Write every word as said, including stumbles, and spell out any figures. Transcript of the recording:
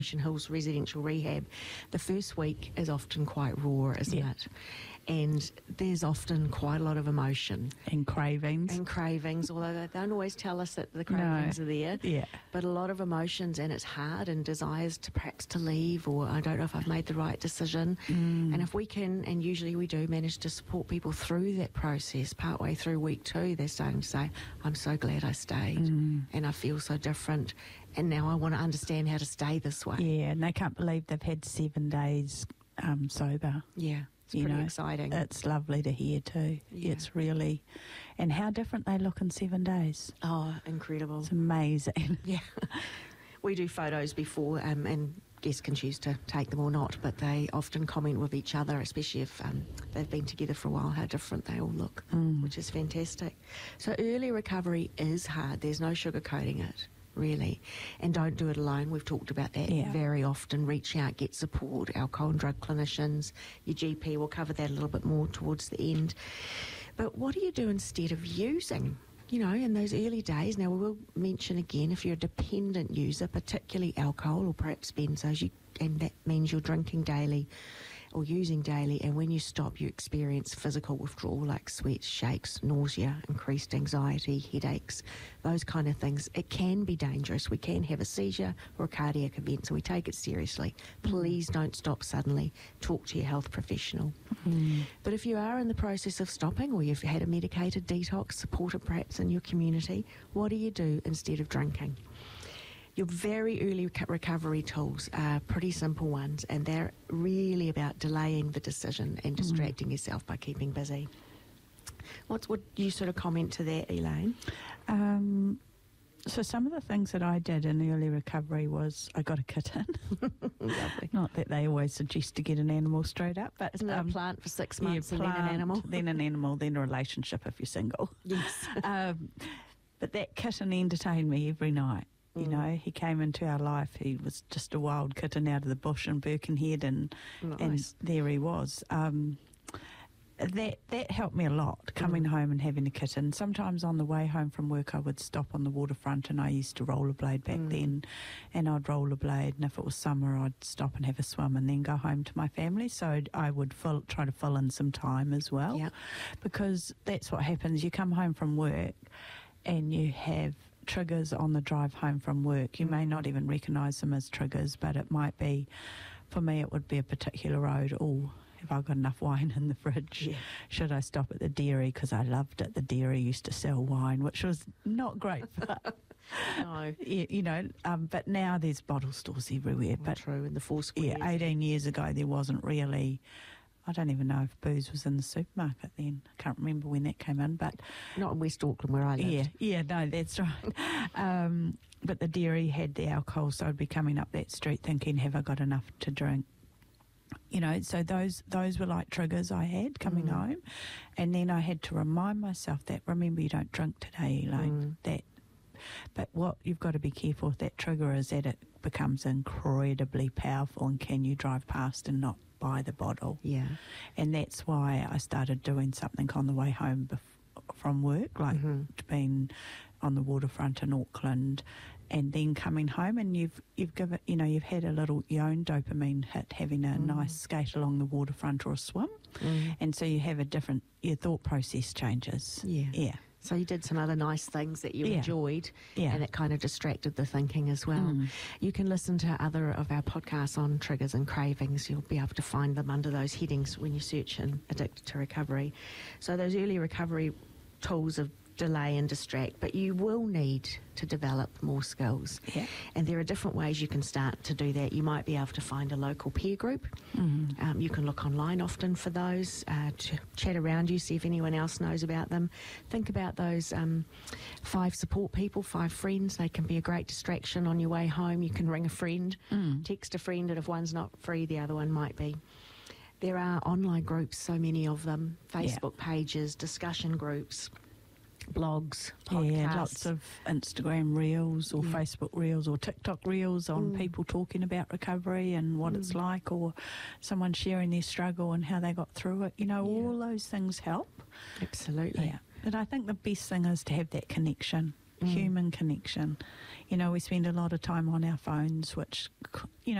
Hills Residential Rehab, the first week is often quite raw, isn't Yeah. it? And there's often quite a lot of emotion. And cravings. And cravings, although they don't always tell us that the cravings No. are there. Yeah. But a lot of emotions, and it's hard, and desires to perhaps to leave, or I don't know if I've made the right decision. Mm. And if we can, and usually we do, manage to support people through that process, partway through week two, they're starting to say, I'm so glad I stayed, Mm. and I feel so different, and now I want to understand how to stay this way. Yeah, and they can't believe they've had seven days um, sober. Yeah. It's You pretty know, exciting. It's lovely to hear too. Yeah. It's really, and how different they look in seven days. Oh, incredible. It's amazing. Yeah. We do photos before, um, and guests can choose to take them or not, but they often comment with each other, especially if um, they've been together for a while, how different they all look, Mm. which is fantastic. So early recovery is hard. There's no sugarcoating it, really. And don't do it alone. We've talked about that Yeah. very often. Reach out, get support, alcohol and drug clinicians, your G P. We'll cover that a little bit more towards the end. But what do you do instead of using? You know, in those early days, now we will mention again, if you're a dependent user, particularly alcohol or perhaps benzos, you, and that means you're drinking daily or using daily, and when you stop, you experience physical withdrawal like sweats, shakes, nausea, increased anxiety, headaches, those kind of things. It can be dangerous. We can have a seizure or a cardiac event, so we take it seriously. Please don't stop suddenly. Talk to your health professional. Mm. But if you are in the process of stopping, or you've had a medicated detox, supported perhaps in your community, what do you do instead of drinking? Your very early reco- recovery tools are pretty simple ones, and they're really about delaying the decision and distracting mm. yourself by keeping busy. What's, would you sort of comment to that, Elaine? Um, so some of the things that I did in early recovery was I got a kitten. Lovely. Not that they always suggest to get an animal straight up, but Isn't it um, a plant for six months yeah, and plant, then an animal? then an animal, then a relationship if you're single. Yes. um, but that kitten entertained me every night. You Mm. know, he came into our life. He was just a wild kitten out of the bush in Birkenhead, and Nice. and there he was. Um, that that helped me a lot, coming Mm. home and having a kitten. Sometimes on the way home from work I would stop on the waterfront, and I used to rollerblade back Mm. then, and I'd rollerblade, and if it was summer I'd stop and have a swim and then go home to my family. So I would fill, try to fill in some time as well, Yeah. because that's what happens. You come home from work and you have triggers on the drive home from work. You may not even recognise them as triggers, but it might be, for me it would be a particular road. Oh, have I got enough wine in the fridge? Yeah. Should I stop at the dairy? Because I loved it. The dairy used to sell wine, which was not great for, No. you, you know, um, but now there's bottle stores everywhere. But But true, in the four squares. yeah, eighteen years ago there wasn't really, I don't even know if booze was in the supermarket then. I can't remember when that came in, but Not in West Auckland where I lived. yeah, yeah, no, that's right. Um, but the dairy had the alcohol, so I'd be coming up that street thinking, have I got enough to drink? You know, so those those were like triggers I had coming Mm. home. And then I had to remind myself that, remember, you don't drink today, Elaine. Mm. That, but what you've got to be careful with that trigger is that it becomes incredibly powerful, and can you drive past and not buy the bottle? Yeah. And that's why I started doing something on the way home bef- from work, like Mhm. being on the waterfront in Auckland, and then coming home, and you've you've given, you know, you've had a little your own dopamine hit, having a Mm. nice skate along the waterfront or a swim, Mm. and so you have a different, your thought process changes. Yeah. Yeah. So you did some other nice things that you Yeah. enjoyed, Yeah. and it kind of distracted the thinking as well. Mm. You can listen to other of our podcasts on triggers and cravings. You'll be able to find them under those headings when you search in Addicted to Recovery. So those early recovery tools of delay and distract, but you will need to develop more skills. Yeah. And there are different ways you can start to do that. You might be able to find a local peer group. Mm. Um, you can look online often for those, uh, to chat around you, see if anyone else knows about them. Think about those um, five support people, five friends. They can be a great distraction on your way home. You can ring a friend, Mm. text a friend, and if one's not free, the other one might be. There are online groups, so many of them, Facebook pages, discussion groups, blogs, podcasts. Yeah, lots of Instagram reels or Yeah. Facebook reels or TikTok reels on Mm. people talking about recovery and what it's Mm. like, or someone sharing their struggle and how they got through it. You know, Yeah. all those things help. Absolutely. Yeah. But I think the best thing is to have that connection. human connection. You know, we spend a lot of time on our phones, which, you know,